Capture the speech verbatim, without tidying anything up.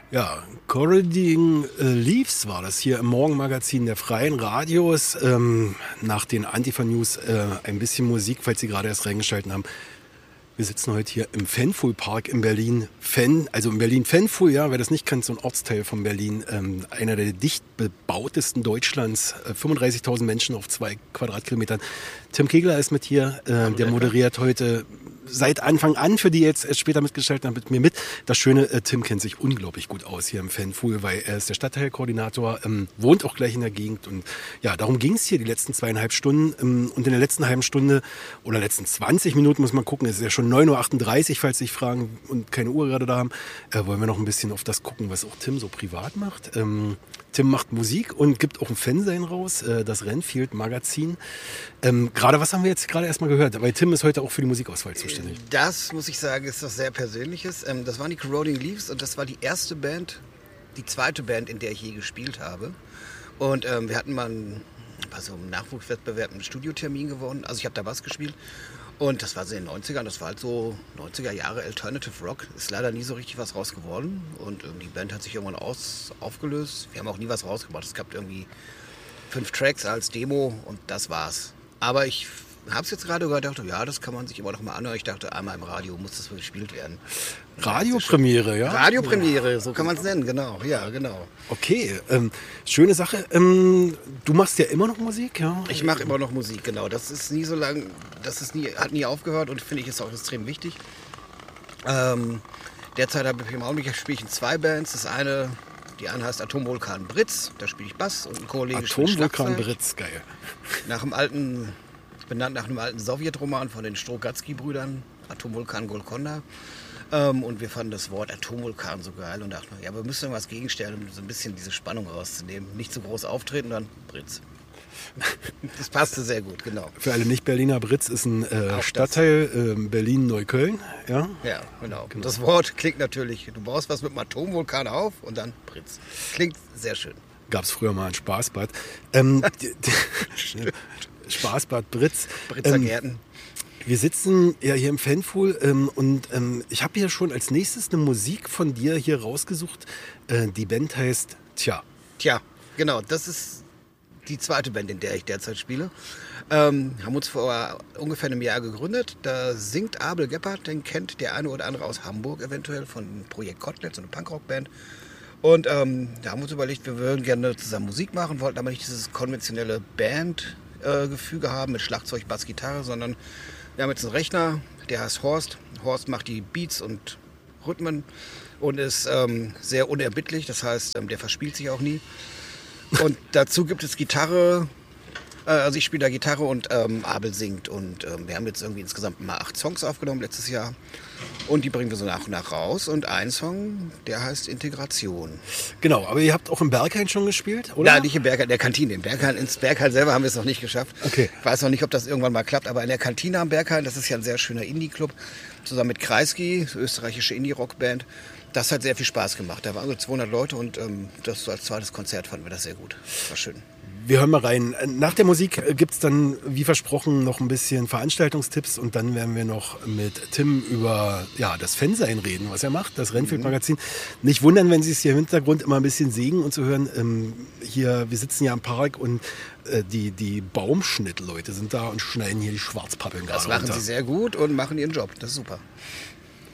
Ja, Corroding äh, Leaves war das hier im Morgenmagazin der Freien Radios. Ähm, nach den Antifa-News äh, ein bisschen Musik, falls Sie gerade erst reingeschaltet haben. Wir sitzen heute hier im Fanful-Park in Berlin. Fan, also in Berlin Fanful, ja, wer das nicht kennt, so ein Ortsteil von Berlin. Ähm, einer der dicht bebautesten Deutschlands. Äh, fünfunddreißigtausend Menschen auf zwei Quadratkilometern. Tim Kegler ist mit hier. Äh, der moderiert heute seit Anfang an, für die jetzt erst später mitgeschaltet haben, mit mir mit. Das Schöne, äh, Tim kennt sich unglaublich gut aus hier im Fanful, weil er ist der Stadtteilkoordinator, ähm, wohnt auch gleich in der Gegend. Und ja, darum ging es hier die letzten zweieinhalb Stunden. Ähm, und in der letzten halben Stunde oder letzten zwanzig Minuten, muss man gucken, es ist ja schon neun Uhr achtunddreißig, falls Sie sich fragen und keine Uhr gerade da haben, äh, wollen wir noch ein bisschen auf das gucken, was auch Tim so privat macht. Ähm, Tim macht Musik und gibt auch ein Fansein raus, äh, das Renfield Magazin. Ähm, gerade was haben wir jetzt gerade erstmal gehört? Weil Tim ist heute auch für die Musikauswahl zuständig. Das, muss ich sagen, ist was sehr Persönliches. Ähm, das waren die Corroding Leaves und das war die erste Band, die zweite Band, in der ich je gespielt habe. Und ähm, wir hatten mal einen, also einen Nachwuchswettbewerb, einen Studiotermin gewonnen. Also ich habe da Bass gespielt. Und das war so in den neunzigern, das war halt so neunziger Jahre Alternative Rock. Ist leider nie so richtig was raus geworden. Und ähm, die Band hat sich irgendwann aus, aufgelöst. Wir haben auch nie was rausgebracht. Es gab irgendwie fünf Tracks als Demo und das war's. Aber ich habe es jetzt gerade gehört, dachte, ja, das kann man sich immer noch mal anhören. Ich dachte, einmal im Radio muss das gespielt werden. Radiopremiere, ja? Radiopremiere, so kann man es nennen, genau. Ja, genau. Okay, ähm, schöne Sache. Ähm, du machst ja immer noch Musik, ja? Ich mache immer noch Musik, genau. Das ist nie so lang, das ist nie, hat nie aufgehört und finde ich ist auch extrem wichtig. Ähm, derzeit habe ich im Augenblick spiele ich in zwei Bands. Das eine, die eine heißt Atomvulkan Britz, da spiele ich Bass und ein Kollege spielt Atomvulkan Schlagzeug. Britz, geil. Nach einem alten, benannt nach einem alten Sowjetroman von den Strogatzky-Brüdern, Atomvulkan Golkonda. Ähm, und wir fanden das Wort Atomvulkan so geil und dachten, ja, wir müssen irgendwas gegenstellen, um so ein bisschen diese Spannung rauszunehmen. Nicht zu groß auftreten, dann Britz. Das passte sehr gut, genau. Für alle Nicht-Berliner, Britz ist ein äh, Stadtteil äh, Berlin-Neukölln. Ja? Ja, genau. genau. Das Wort klingt natürlich, du baust was mit einem Atomvulkan auf und dann Britz. Klingt sehr schön. Gab es früher mal ein Spaßbad. Ähm, Spaßbad Britz. Britzer ähm, Gärten. Wir sitzen ja hier im Fanful ähm, und ähm, ich habe hier schon als nächstes eine Musik von dir hier rausgesucht. Äh, die Band heißt Tja. Tja, genau. Das ist die zweite Band, in der ich derzeit spiele. Ähm, haben uns vor ungefähr einem Jahr gegründet. Da singt Abel Gebhardt, den kennt der eine oder andere aus Hamburg eventuell von Projekt Kotelett, so eine Punkrock-Band. Und ähm, da haben wir uns überlegt, wir würden gerne zusammen Musik machen, wollten aber nicht dieses konventionelle Band-Gefüge äh, haben mit Schlagzeug, Bass, Gitarre, sondern wir haben jetzt einen Rechner, der heißt Horst. Horst macht die Beats und Rhythmen und ist ähm, sehr unerbittlich, das heißt, ähm, der verspielt sich auch nie. Und dazu gibt es Gitarre, äh, also ich spiele da Gitarre und ähm, Abel singt. Und ähm, wir haben jetzt irgendwie insgesamt mal acht Songs aufgenommen letztes Jahr. Und die bringen wir so nach und nach raus. Und ein Song, der heißt Integration. Genau, aber ihr habt auch im Berghain schon gespielt, oder? Nein, nicht im Berghain, in der Kantine. Im Berghain, ins Berghain selber haben wir es noch nicht geschafft. Okay. Ich weiß noch nicht, ob das irgendwann mal klappt, aber in der Kantine am Berghain, das ist ja ein sehr schöner Indie-Club, zusammen mit Kreisky, österreichische Indie-Rock-Band. Das hat sehr viel Spaß gemacht. Da waren so zweihundert Leute und ähm, das so als zweites Konzert fanden wir das sehr gut. War schön. Wir hören mal rein. Nach der Musik gibt es dann, wie versprochen, noch ein bisschen Veranstaltungstipps und dann werden wir noch mit Tim über ja, das Fansein reden, was er macht, das Renfield-Magazin. Nicht wundern, wenn Sie es hier im Hintergrund immer ein bisschen sägen und zu hören. Ähm, hier, wir sitzen ja am Park und äh, die, die Baumschnittleute sind da und schneiden hier die Schwarzpappeln gerade Das machen runter. sie sehr gut und machen ihren Job. Das ist super.